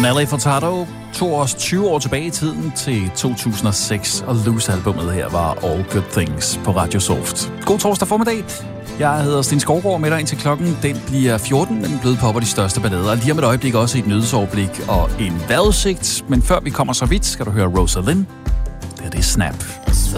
Nelly Furtado tog os 20 år tilbage i tiden til 2006, og Loose-albummet her var All Good Things på Radio Soft. God torsdag formiddag. Jeg hedder Sten Skovgaard, med dig indtil klokken. Den bliver 14, men blevet popper de største ballader. Lige om et øjeblik også et nyhedsoverblik og en vejrudsigt. Men før vi kommer så vidt, skal du høre Rosalind. Det er Snap.